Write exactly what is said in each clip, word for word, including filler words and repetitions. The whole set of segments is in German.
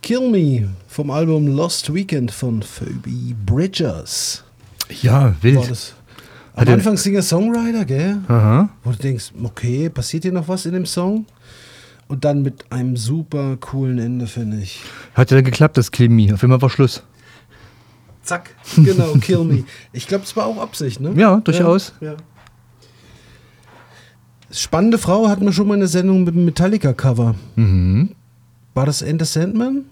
Kill Me vom Album Lost Weekend von Phoebe Bridgers. Ja, wild. Das, am Hat Anfang Singer-Songwriter, gell? Aha. Wo du denkst, okay, passiert hier noch was in dem Song? Und dann mit einem super coolen Ende, finde ich. Hat ja dann geklappt, das Kill Me. Auf einmal war Schluss. Zack, genau, Kill Me. Ich glaube, es war auch Absicht, ne? Ja, durchaus. Ja, ja. Spannende Frau hatten wir schon mal eine Sendung mit dem Metallica-Cover. Mhm. War das Enter Sandman?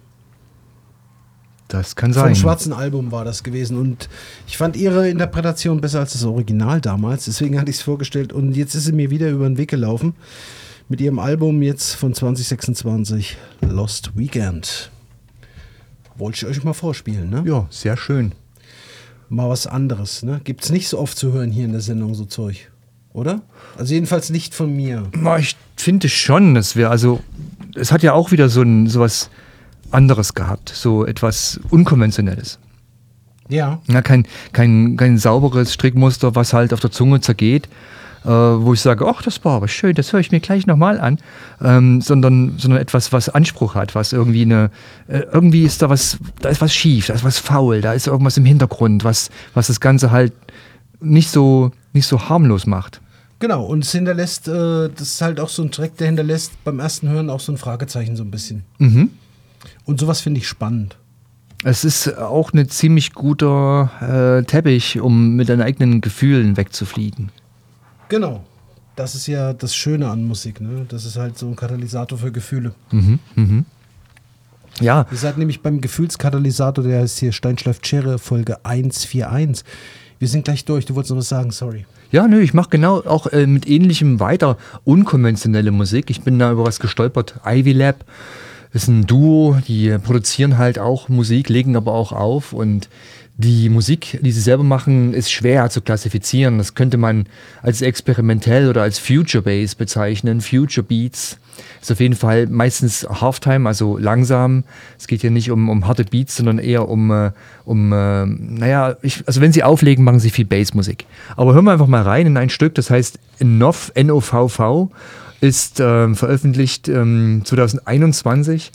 Das kann Vom sein. schwarzen Album war das gewesen. Und ich fand ihre Interpretation besser als das Original damals. Deswegen hatte ich es vorgestellt. Und jetzt ist sie mir wieder über den Weg gelaufen. Mit ihrem Album jetzt von zwanzig sechsundzwanzig, Lost Weekend. Wollte ich euch mal vorspielen, ne? Ja, sehr schön. Mal was anderes, ne? Gibt's nicht so oft zu hören hier in der Sendung, so Zeug. Oder? Also jedenfalls nicht von mir. Ich finde schon, dass wir, also, es hat ja auch wieder so ein sowas anderes gehabt, so etwas Unkonventionelles. Ja. Ja, kein, kein, kein sauberes Strickmuster, was halt auf der Zunge zergeht, äh, wo ich sage, ach, das war aber schön, das höre ich mir gleich nochmal an, ähm, sondern, sondern etwas, was Anspruch hat, was irgendwie eine, äh, irgendwie ist da was, da ist was schief, da ist was faul, da ist irgendwas im Hintergrund, was, was das Ganze halt nicht so, nicht so harmlos macht. Genau, und es hinterlässt, äh, das ist halt auch so ein Track, der hinterlässt beim ersten Hören auch so ein Fragezeichen so ein bisschen. Mhm. Und sowas finde ich spannend. Es ist auch ein ziemlich guter äh, Teppich, um mit deinen eigenen Gefühlen wegzufliegen. Genau. Das ist ja das Schöne an Musik, ne? Das ist halt so ein Katalysator für Gefühle. Mhm, mhm. Ja. Ihr seid nämlich beim Gefühlskatalysator, der heißt hier Steinschleif-Cherre, Folge hundertvierundvierzig. Wir sind gleich durch. Du wolltest noch was sagen, sorry. Ja, nö, ich mache genau auch äh, mit ähnlichem weiter unkonventionelle Musik. Ich bin da über was gestolpert. Ivy Lab ist ein Duo, die produzieren halt auch Musik, legen aber auch auf. Und die Musik, die sie selber machen, ist schwer zu klassifizieren. Das könnte man als experimentell oder als Future Bass bezeichnen. Future Beats ist auf jeden Fall meistens Halftime, also langsam. Es geht hier nicht um, um harte Beats, sondern eher um, äh, um äh, naja, ich, also wenn sie auflegen, machen sie viel Bassmusik. Aber hören wir einfach mal rein in ein Stück, das heißt N O V, N O V V, ist äh, veröffentlicht ähm, zwanzig einundzwanzig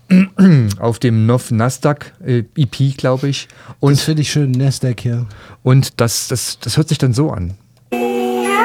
auf dem N O V Nasdaq äh, E P, glaube ich. Und das finde ich schön, Nasdaq hier. Und das, das, das hört sich dann so an.